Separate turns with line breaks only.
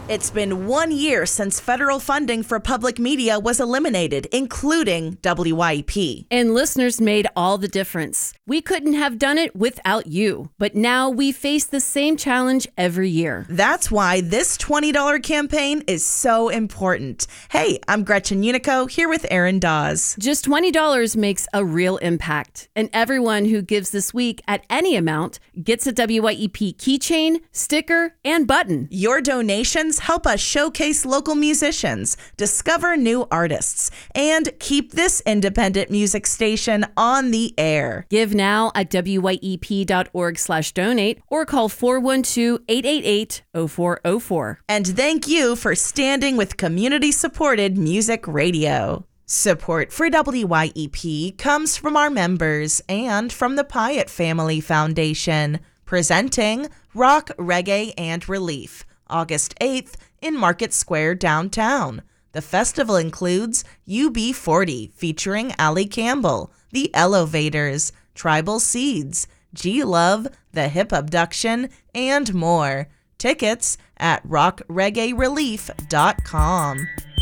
It's been 1 year since federal funding for public media was eliminated, including WYEP.
And listeners made all the difference. We couldn't have done it without you. But now we face the same challenge every year.
That's why this $20 campaign is so important. Hey, I'm Gretchen Unico here with Aaron Dawes.
Just $20 makes a real impact. And everyone who gives this week at any amount gets a WYEP keychain, sticker, and button.
Your donations help us showcase local musicians, discover new artists, and keep this independent music station on the air.
Give now at wyep.org/donate or call 412-888-0404.
And thank you for standing with community-supported music radio. Support for WYEP comes from our members and from the Pyatt Family Foundation, presenting Rock, Reggae, and Relief, August 8th in Market Square downtown. The festival includes UB40 featuring Ali Campbell, The Elevators, Tribal Seeds, G-Love, The Hip Abduction, and more. Tickets at rockreggaerelief.com.